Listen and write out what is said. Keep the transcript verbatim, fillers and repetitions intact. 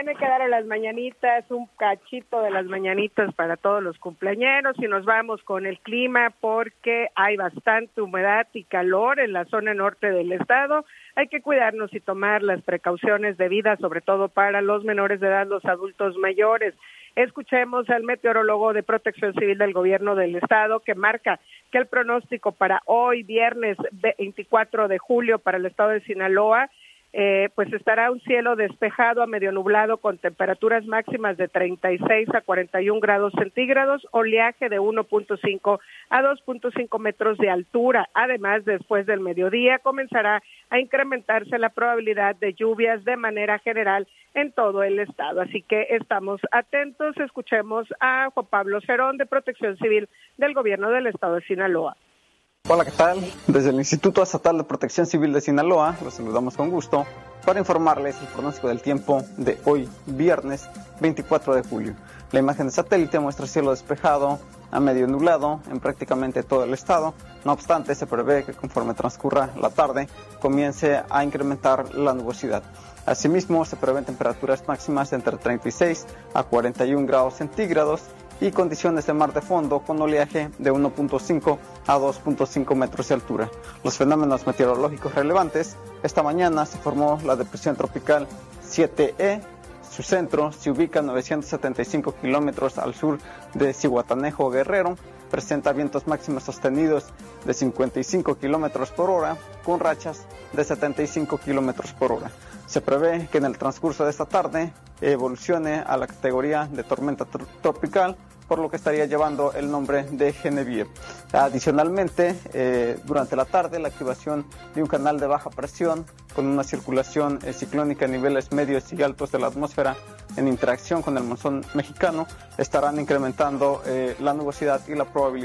Bueno, hay que darle las mañanitas, un cachito de las mañanitas para todos los cumpleañeros y nos vamos con el clima porque hay bastante humedad y calor en la zona norte del estado. Hay que cuidarnos y tomar las precauciones debidas, sobre todo para los menores de edad, los adultos mayores. Escuchemos al meteorólogo de Protección Civil del Gobierno del Estado, que marca que el pronóstico para hoy, viernes veinticuatro de julio, para el estado de Sinaloa, eh, pues estará un cielo despejado a medio nublado con temperaturas máximas de treinta y seis a cuarenta y un grados centígrados, oleaje de uno punto cinco a dos punto cinco metros de altura. Además, después del mediodía comenzará a incrementarse la probabilidad de lluvias de manera general en todo el estado. Así que estamos atentos. Escuchemos a Juan Pablo Cerón, de Protección Civil del Gobierno del Estado de Sinaloa. Hola, ¿qué tal? Desde el Instituto Estatal de Protección Civil de Sinaloa, los saludamos con gusto para informarles el pronóstico del tiempo de hoy, viernes veinticuatro de julio. La imagen de satélite muestra cielo despejado a medio nublado en prácticamente todo el estado. No obstante, se prevé que conforme transcurra la tarde comience a incrementar la nubosidad. Asimismo, se prevén temperaturas máximas de entre treinta y seis a cuarenta y un grados centígrados y condiciones de mar de fondo con oleaje de uno punto cinco a dos punto cinco metros de altura. Los fenómenos meteorológicos relevantes: esta mañana se formó la depresión tropical siete E. Su centro se ubica a novecientos setenta y cinco kilómetros al sur de Zihuatanejo, Guerrero. Presenta vientos máximos sostenidos de cincuenta y cinco kilómetros por hora con rachas de setenta y cinco kilómetros por hora. Se prevé que en el transcurso de esta tarde evolucione a la categoría de tormenta tr- tropical, por lo que estaría llevando el nombre de Genevieve. Adicionalmente, eh, durante la tarde, la activación de un canal de baja presión con una circulación eh, ciclónica a niveles medios y altos de la atmósfera en interacción con el monzón mexicano estarán incrementando eh, la nubosidad y la probabilidad